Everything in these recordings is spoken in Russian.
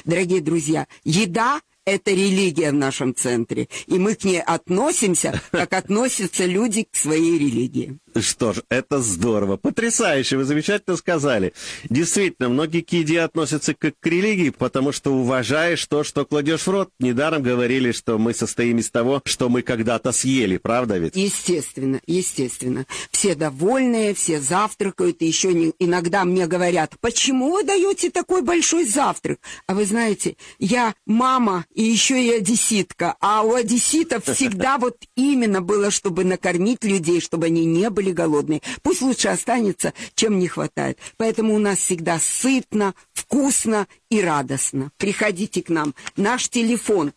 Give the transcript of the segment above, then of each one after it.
Дорогие друзья, еда – это религия в нашем центре, и мы к ней относимся, как относятся люди к своей религии. Что ж, это здорово, потрясающе, вы замечательно сказали. Действительно, многие к еде относятся как к религии, потому что уважаешь то, что кладешь в рот. Недаром говорили, что мы состоим из того, что мы когда-то съели, правда ведь? Естественно, естественно. Все довольные, все завтракают, и еще иногда мне говорят, почему вы даете такой большой завтрак? А вы знаете, я мама и еще и одесситка, а у одесситов всегда вот именно было, чтобы накормить людей, чтобы они не были голодные. Пусть лучше останется, чем не хватает. Поэтому у нас всегда сытно, вкусно и радостно. Приходите к нам. Наш телефон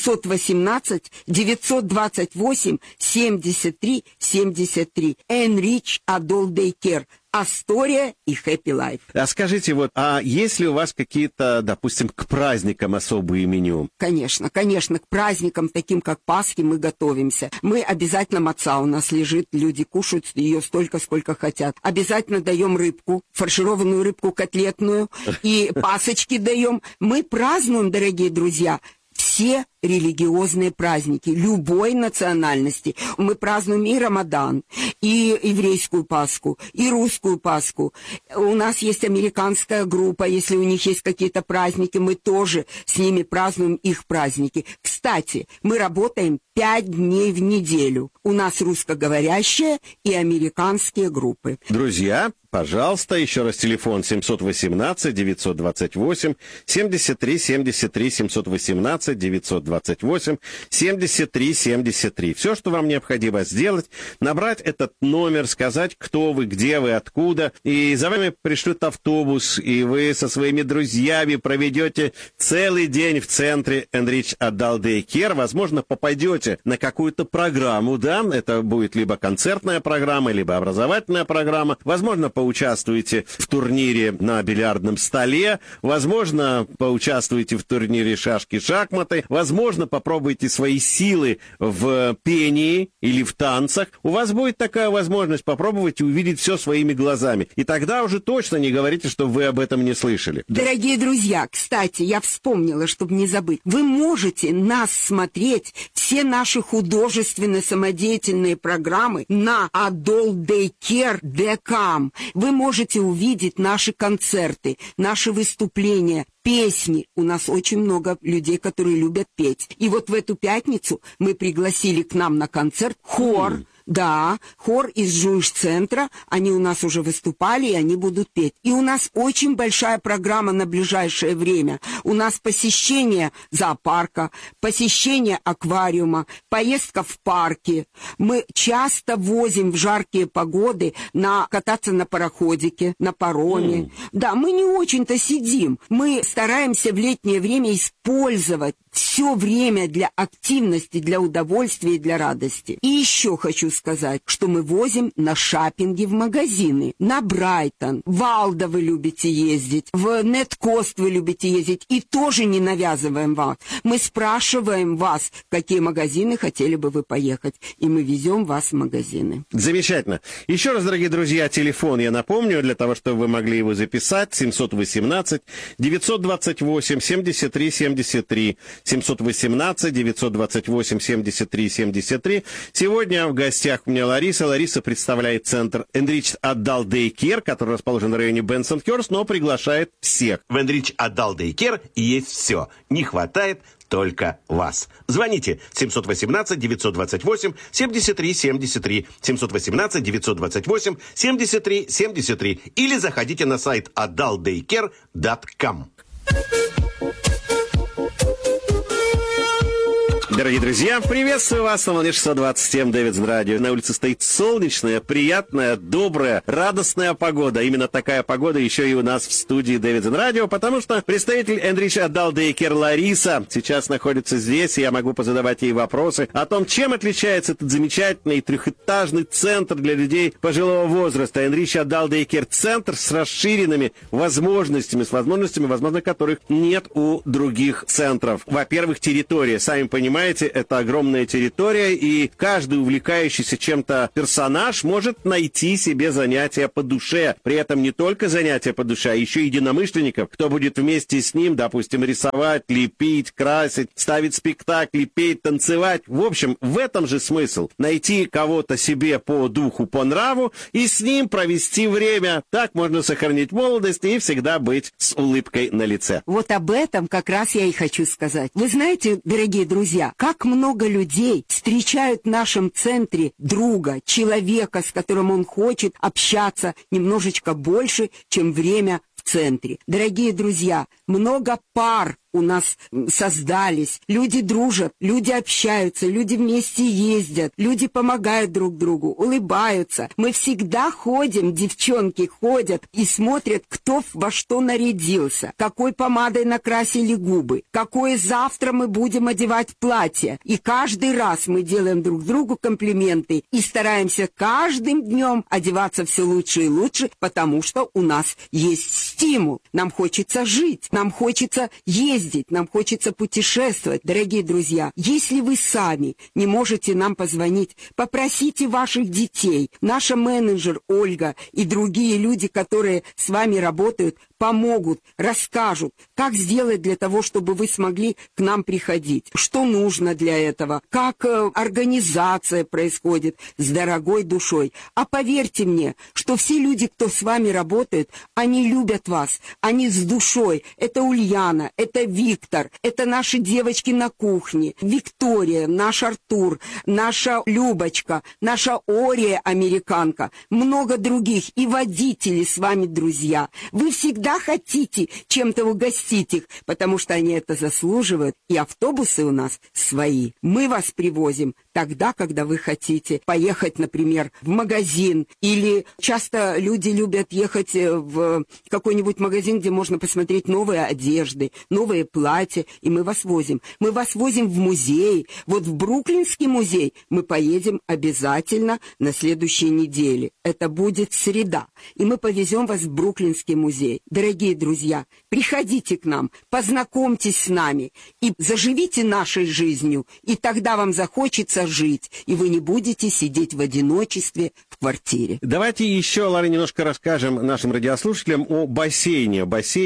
718-928-73-73. Enrich Adult Daycare. Астория и Happy Life. А скажите, а есть ли у вас какие-то, допустим, к праздникам особые меню? Конечно, к праздникам, таким как Пасхи, мы готовимся. Мы обязательно маца у нас лежит, люди кушают ее столько, сколько хотят. Обязательно даем рыбку, фаршированную рыбку котлетную, и пасочки даем. Мы празднуем, дорогие друзья, все религиозные праздники, любой национальности. Мы празднуем и Рамадан, и еврейскую Пасху, и русскую Пасху. У нас есть американская группа, если у них есть какие-то праздники, мы тоже с ними празднуем их праздники. Кстати, мы работаем 5 дней в неделю. У нас русскоговорящие и американские группы. Друзья, пожалуйста, еще раз телефон 718-928-73-73, 718-928-73-73. Все, что вам необходимо сделать, набрать этот номер, сказать, кто вы, где вы, откуда, и за вами пришлют автобус, и вы со своими друзьями проведете целый день в центре Enrich Adult Daycare. Возможно, попадете на какую-то программу, да, это будет либо концертная программа, либо образовательная программа. Возможно, поучаствуете в турнире на бильярдном столе, возможно, поучаствуете в турнире шашки-шахматы, возможно, попробуйте свои силы в пении или в танцах. У вас будет такая возможность попробовать и увидеть все своими глазами. И тогда уже точно не говорите, что вы об этом не слышали. Дорогие друзья, кстати, я вспомнила, чтобы не забыть. Вы можете нас смотреть, все наши художественно-самодеятельные программы на adultdaycare.com. Вы можете увидеть наши концерты, наши выступления, песни. У нас очень много людей, которые любят петь. И вот в эту пятницу мы пригласили к нам на концерт хор. Да, хор из Джуиш-центра, они у нас уже выступали, и они будут петь. И у нас очень большая программа на ближайшее время. У нас посещение зоопарка, посещение аквариума, поездка в парке. Мы часто возим в жаркие погоды кататься на пароходике, на пароме. Да, мы не очень-то сидим. Мы стараемся в летнее время использовать все время для активности, для удовольствия и для радости. И еще хочу сказать, что мы возим на шопинги в магазины. На Брайтон, в Алдо вы любите ездить, в Неткост вы любите ездить. И тоже не навязываем вас. Мы спрашиваем вас, в какие магазины хотели бы вы поехать. И мы везем вас в магазины. Замечательно. Еще раз, дорогие друзья, телефон я напомню, для того, чтобы вы могли его записать. 718-928-73-73. 718-928-73-73. Сегодня в гостях у меня Лариса. Лариса представляет центр Enrich Adult Daycare, который расположен в районе Бенсон-Хёрст, но приглашает всех. В Enrich Adult Daycare есть все. Не хватает только вас. Звоните 718-928-73-73, 718-928-73-73 или заходите на сайт adultdaycare.com. Дорогие друзья, приветствую вас на волне 627 Дэвидсон радио. На улице стоит солнечная, приятная, добрая, радостная погода. Именно такая погода еще и у нас в студии Дэвидсон радио, потому что представитель Enrich Adult Daycare Лариса сейчас находится здесь, и я могу позадавать ей вопросы о том, чем отличается этот замечательный трехэтажный центр для людей пожилого возраста. Enrich Adult Daycare центр с расширенными возможностями, возможно, которых нет у других центров. Во-первых, территория. Сами понимаете, знаете, это огромная территория, и каждый увлекающийся чем-то персонаж может найти себе занятия по душе. При этом не только занятия по душе, а еще единомышленников, кто будет вместе с ним, допустим, рисовать, лепить, красить, ставить спектакли, петь, танцевать. В общем, в этом же смысл. Найти кого-то себе по духу, по нраву и с ним провести время. Так можно сохранить молодость и всегда быть с улыбкой на лице. Вот об этом как раз я и хочу сказать. Вы знаете, дорогие друзья, как много людей встречают в нашем центре друга, человека, с которым он хочет общаться немножечко больше, чем время в центре. Дорогие друзья, много пар у нас создались. Люди дружат, люди общаются, люди вместе ездят, люди помогают друг другу, улыбаются. Мы всегда ходим, девчонки ходят и смотрят, кто во что нарядился, какой помадой накрасили губы, какое завтра мы будем одевать платье. И каждый раз мы делаем друг другу комплименты и стараемся каждым днем одеваться все лучше и лучше, потому что у нас есть стимул. Нам хочется жить, нам хочется ездить, нам хочется путешествовать. Дорогие друзья, если вы сами не можете нам позвонить, попросите ваших детей. Наша менеджер Ольга и другие люди, которые с вами работают, помогут, расскажут, как сделать для того, чтобы вы смогли к нам приходить, что нужно для этого, как организация происходит с дорогой душой. А поверьте мне, что все люди, кто с вами работает, они любят вас, они с душой. Это Ульяна, это Виктор, это наши девочки на кухне, Виктория, наш Артур, наша Любочка, наша Ория, американка, много других, и водители с вами друзья. Вы всегда хотите чем-то угостить их, потому что они это заслуживают, и автобусы у нас свои. Мы вас привозим тогда, когда вы хотите поехать, например, в магазин, или часто люди любят ехать в какой-нибудь магазин, где можно посмотреть новые одежды, новые платья, и мы вас возим. Мы вас возим в музей. Вот в Бруклинский музей мы поедем обязательно на следующей неделе. Это будет среда, и мы повезем вас в Бруклинский музей. Дорогие друзья, приходите к нам, познакомьтесь с нами и заживите нашей жизнью, и тогда вам захочется жить, и вы не будете сидеть в одиночестве в квартире. Давайте еще, Лара, немножко расскажем нашим радиослушателям о бассейне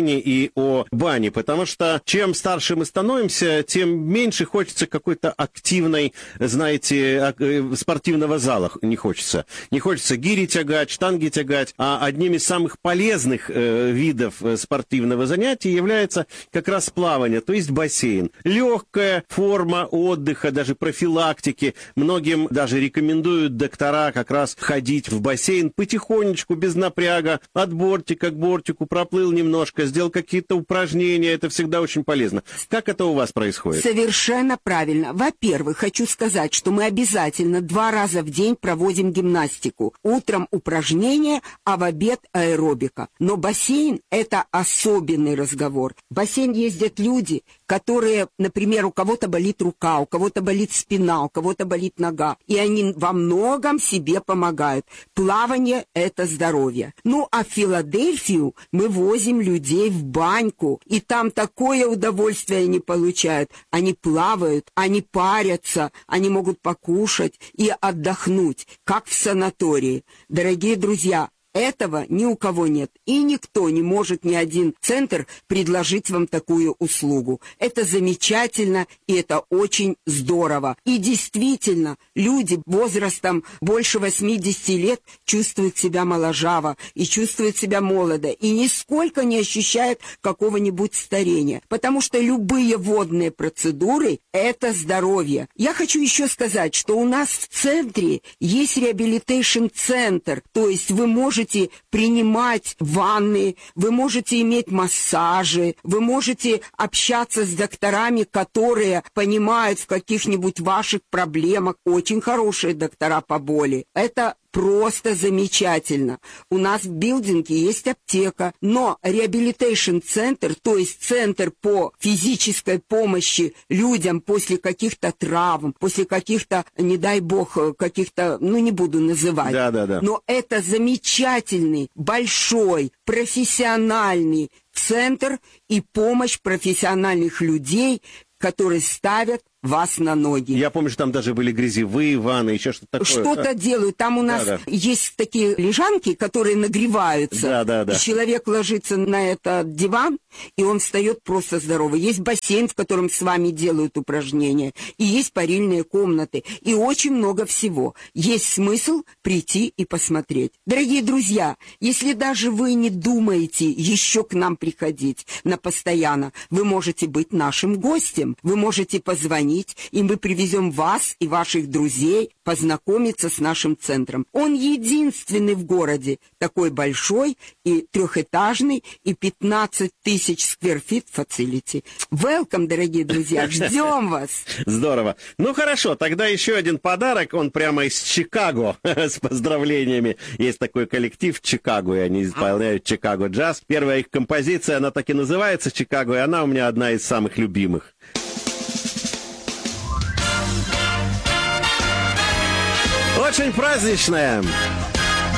и о бане, потому что чем старше мы становимся, тем меньше хочется какой-то активной, знаете, спортивного зала не хочется. Не хочется гири тягать, штанги тягать, а одним из самых полезных видов спортивного занятия является как раз плавание, то есть бассейн. Легкая форма отдыха, даже профилактики. Многим даже рекомендуют доктора как раз ходить в бассейн потихонечку, без напряга, от бортика к бортику, проплыл немножко, сделал какие-то упражнения. Это всегда очень полезно. Как это у вас происходит? Совершенно правильно. Во-первых, хочу сказать, что мы обязательно 2 раза в день проводим гимнастику. Утром упражнения, а в обед аэробика. Но бассейн – это особенный разговор. В бассейн ездят люди, которые, например, у кого-то болит рука, у кого-то болит спина, у кого-то болит нога. И они во многом себе помогают. Плавание – это здоровье. Ну, а в Филадельфию мы возим людей в баньку. И там такое удовольствие они получают. Они плавают, они парятся, они могут покушать и отдохнуть, как в санатории. Дорогие друзья, этого ни у кого нет. И никто не может, ни один центр, предложить вам такую услугу. Это замечательно, и это очень здорово. И действительно, люди возрастом больше 80 лет чувствуют себя моложаво и чувствуют себя молодо, и нисколько не ощущают какого-нибудь старения. Потому что любые водные процедуры – это здоровье. Я хочу еще сказать, что у нас в центре есть реабилитейшн-центр, то есть вы можете принимать ванны, вы можете иметь массажи, вы можете общаться с докторами, которые понимают в каких-нибудь ваших проблемах. Очень хорошие доктора по боли. Это просто замечательно. У нас в билдинге есть аптека, но реабилитейшн-центр, то есть центр по физической помощи людям после каких-то травм, после каких-то, не дай бог, каких-то, не буду называть. Да. Но это замечательный, большой, профессиональный центр и помощь профессиональных людей, которые ставят вас на ноги. Я помню, что там даже были грязевые ванны, еще что-то такое. Что-то делают. Там у нас есть такие лежанки, которые нагреваются. Да. И человек ложится на этот диван, и он встает просто здоровый. Есть бассейн, в котором с вами делают упражнения. И есть парильные комнаты. И очень много всего. Есть смысл прийти и посмотреть. Дорогие друзья, если даже вы не думаете еще к нам приходить на постоянно, вы можете быть нашим гостем. Вы можете позвонить, и мы привезем вас и ваших друзей познакомиться с нашим центром. Он единственный в городе, такой большой и трехэтажный, и 15 тысяч скверфит facility. Welcome, дорогие друзья, ждем вас. Здорово. Ну хорошо, тогда еще один подарок, он прямо из Чикаго, с поздравлениями. Есть такой коллектив в Чикаго, и они исполняют Чикаго джаз. Первая их композиция, она так и называется Чикаго, и она у меня одна из самых любимых. Очень праздничная.